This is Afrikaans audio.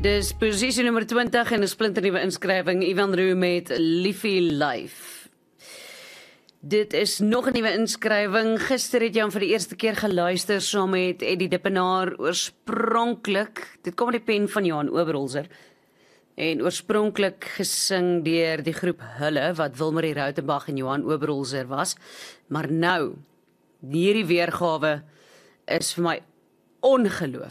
Dis posisie nummer 20 en 'n splinternuwe inskrywing, Ivan Roo met Liefie Life. Dit is nog 'n nuwe inskrywing. Gister het jy hom vir die eerste keer geluister saam met Eddie Dippenaar. Oorspronklik, dit kom uit die pen van Johan Oberholzer. En oorspronklik gesing deur die groep Hulle, wat Wilmarie Rautenbach en Johan Oberholzer was. Maar nou, hierdie weergawe is vir my ongelooflik.